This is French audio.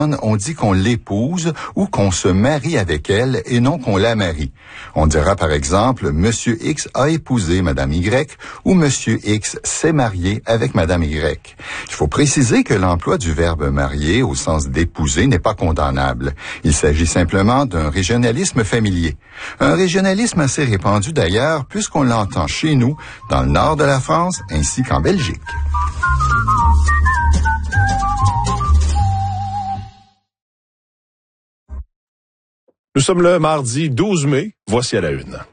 on dit qu'on l'épouse ou qu'on se marie avec elle et non qu'on la marie. On dira par exemple, Monsieur X a épousé Madame Y ou Monsieur X s'est marié avec Madame Y. Il faut préciser que l'emploi du verbe marier au sens d'épouser n'est pas condamnable. Il s'agit simplement d'un régionalisme familier. Un régionalisme assez répandu d'ailleurs puisqu'on l'entend chez nous, dans le nord de la France ainsi qu'en Belgique. Nous sommes le mardi 12 mai. Voici à la une.